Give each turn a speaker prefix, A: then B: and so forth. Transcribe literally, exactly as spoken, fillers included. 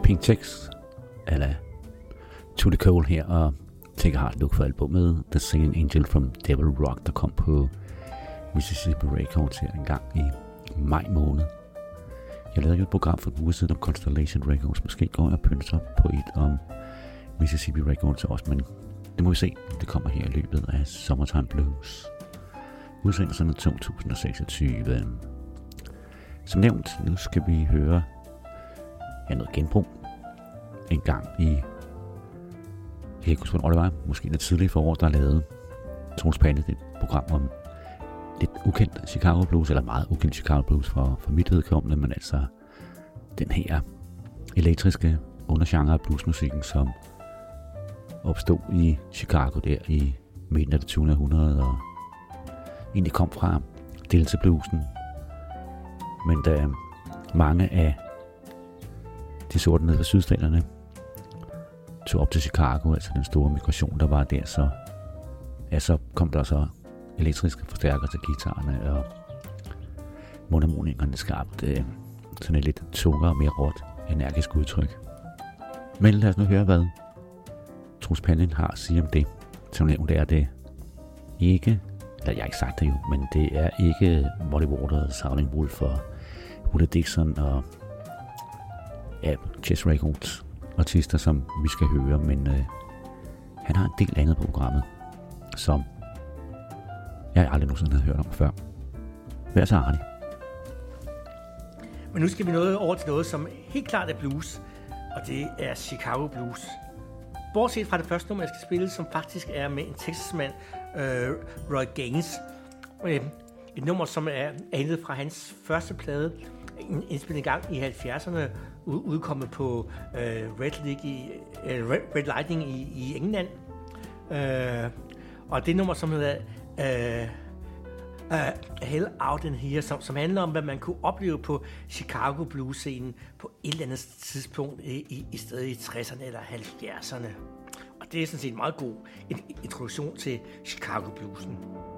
A: Pink Checks eller To The Cold her, og Take a Hard Look for albumet The Singing Angel from Devil Rock, der kom på Mississippi Records her en gang i maj måned. Jeg lavede jo et program for et uge siden om Constellation Records. Måske går jeg og pynser på et om Mississippi Records også, men det må vi se. Det kommer her i løbet af Summertime Blues. Udsendelsen er to tusind og seksogtyve. Som nævnt, nu skal vi høre ja, noget genbrug. En gang i, jeg kan ikke huske, hvornår det var, måske lidt tidligt for år, der lavede Troels Pande et program om lidt ukendt Chicago Blues, eller meget ukendt Chicago Blues for, for mit vedkommende, men altså den her elektriske undergenre af bluesmusikken, som opstod i Chicago der i midten af det tyvende århundrede, og egentlig kom fra Delta Bluesen. Men da mange af de sorte nede ved sydstaterne tog op til Chicago, altså den store migration, der var der, så, ja, så kom der så elektriske forstærkere til guitarerne, og mundharmonikerne skabte øh, sådan et lidt tungere og mere råt, energisk udtryk. Men lad os nu høre, hvad Troels Pande har at sige om det. Som nævnt er det ikke, eller jeg har ikke sagt det jo, men det er ikke Muddy Waters, Howlin' Wolf og Willie Dixon og ja, Chess Records artister, som vi skal høre, men øh, han har en del andet på programmet, som jeg aldrig nogensinde havde hørt om før. Vær så Arne.
B: Men nu skal vi noget over til noget, som helt klart er blues, og det er Chicago Blues. Bortset fra det første nummer, jeg skal spille, som faktisk er med en Texas-mand, øh, Roy Gaines. Øh, et nummer, som er hentet fra hans første plade, indspillet en gang i halvfjerdserne, udkommet på øh, Red, League i, øh, Red, Red Lightning i, i England. Øh, og det nummer, som hedder øh, uh, Hell Out in Here, som, som handler om, hvad man kunne opleve på Chicago Blues-scenen på et eller andet tidspunkt i, i, i stedet i tresserne eller halvfjerdserne. Og det er sådan set en meget god introduktion til Chicago Bluesen.